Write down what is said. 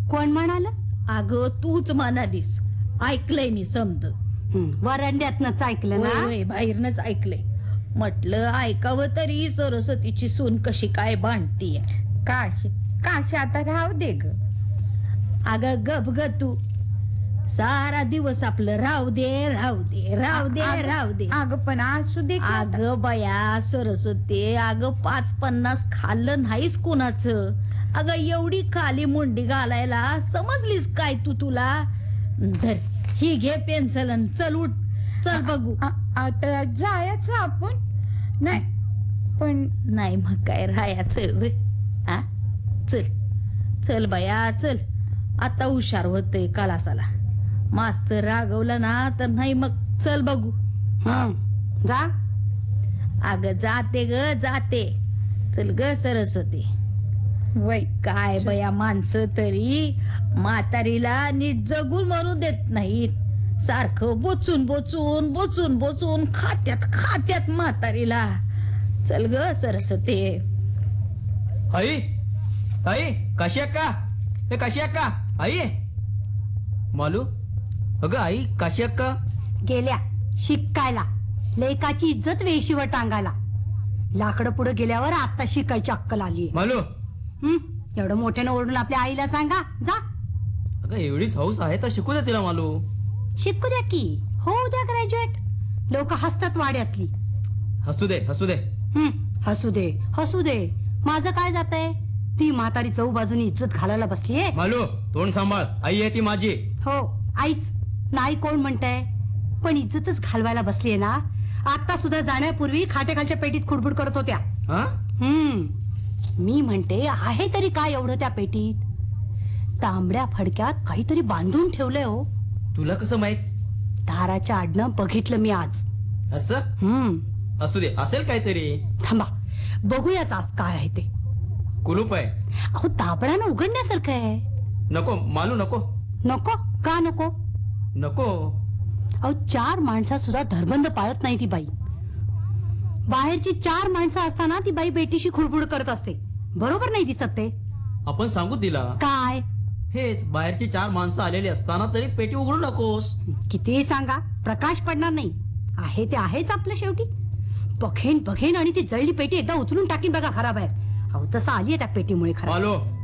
कोण म्हणाल? अगं तूच म्हणालीस, ऐकलंय मी समज. वरंड्यातनच ऐकलं ना? होय, बाहेरनच ऐकलंय. म्हटलं ऐकावं तरी सरस्वतीची सून कशी काय भांडतीय. काशी आता राहू दे ग. अगं गप ग तू. सारा दिवस आपलं राहू दे राहू दे राहू दे राहू दे. अगं पण असू दे. अगं बया सरस्वती, अगं 5-50 खाल्लं नाहीस कुणाचं. अगं एवढी खाली मुंडी घालायला समजलीस काय तू? तुला धर ही घे पेन्सिल आणि चल उठ, चल बघू. आता जायचं आपण. नाही पण नाही मग काय राहायचं व्हय? हा चल चल बया चल. आता हुशार होतय कलासाला. मास्तर रागवलं ना तर नाही मग चल बघू. जा. अगं जाते ग जाते. चल ग सरस्वती. वय काय बया माणसं तरी म्हातारीला नीट जगून म्हणू देत नाहीत. सारखं बोचून बोचून बोचून बोचून खात्यात म्हातारीला. चल ग सरस्वती. आई आई कशी आहे का? हे कशी आहे का आई? मालू अगं आई कशी आहे का? गेल्या शिकायला. लेकाची इज्जत वेशीवर टांगायला. लाकडं पुढे गेल्यावर आता शिकायची अक्कल आली. मालू एवढं मोठ्यानं ओरडून आपल्या आईला सांगा. जा. अगं एवढीच हौस आहे तर शिकू दे तिला मालू. शिकू द्या की. होऊ द्या ग्रॅज्युएट. लोक हसतात वाड्यातली. हसू दे हसू दे. हसू दे हसू दे. माझं काय जातंय? ती म्हातारी चौ बाजूनी इज्जत घालायला बसलीये. मालू तोंड सांभाळ. आई आहे ती माझी. हो आईच नाही कोण म्हणताय. पण इज्जतच घालवायला बसलीये ना. आता सुद्धा जाण्यापूर्वी खाटेखालच्या पेटीत खुडबुड करत होत्या. मी म्हणते आहे तरी काय एवढं त्या पेटीत? तांबड्या फडक्यात काहीतरी बांधून ठेवलंय. हो तुला कसं माहित? दाराच्या आडनं बघितलं मी आज. असं असू दे असेल काहीतरी. थांबा बघूयाच आज काय आहे ते. कुलूप आहे. अहो दाबडानं उघडण्यासारखं आहे. नको मालू नको. नको का नको? नको. अहो 4 माणसात सुद्धा धरबंद पाळत नाही ती बाई. बाहेरची 4 माणसं असताना ती बाई बेटीशी खुडबुड करत असते. बरोबर नाही दिसत ते? आपण सांगू तिला. काय? हेच बाहेरची 4 माणसं आलेली असताना तरी पेटी उघडू नकोस. कितीही सांगा प्रकाश पडणार नाही. आहे ते आहेच आपलं शेवटी. बघेन आणि ती जळली पेटी एकदा उचलून टाकीन बघा खराब आहे. अहो तसं आली आहे त्या पेटीमुळे खराब. मालू